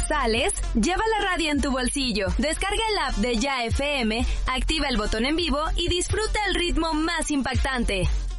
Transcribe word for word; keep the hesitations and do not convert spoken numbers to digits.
¿Sales? Lleva la radio en tu bolsillo. Descarga el app de Ya F M, activa el botón en vivo y disfruta el ritmo más impactante.